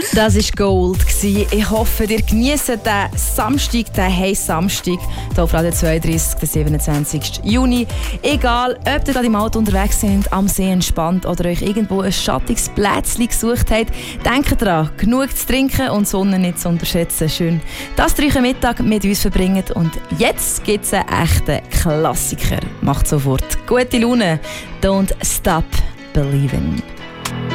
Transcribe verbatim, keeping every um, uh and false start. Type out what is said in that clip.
Das war Gold. Ich hoffe, ihr genießt den Samstag, den heißen Samstag, hier auf Radio zweiunddreißig, den siebenundzwanzigsten Juni. Egal, ob ihr gerade im Auto unterwegs sind, am See entspannt oder euch irgendwo ein schattiges Plätzchen gesucht habt, denkt daran, genug zu trinken und die Sonne nicht zu unterschätzen. Schön, dass ihr euch Mittag mit uns verbringt. Und jetzt gibt es einen echten Klassiker. Macht sofort gute Laune. Don't stop believing.